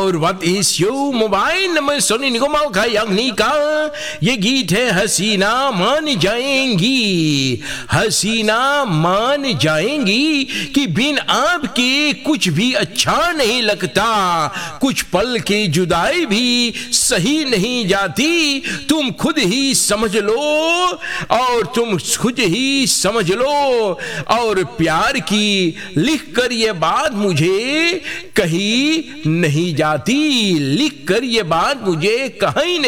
और what is your mobile number सोनी निगम का याग्नि का ये गीत है हसीना मान जाएंगी, हसीना मान जाएंगी कि बिन आपके कुछ भी अच्छा नहीं लगता, कुछ पल की जुदाई भी सही नहीं जाती, तुम खुद ही समझ लो और तुम खुद ही समझ लो। और प्यार की लिख कर ये बात मुझे कही नहीं जाती, लिख कर ये बात मुझे कहीं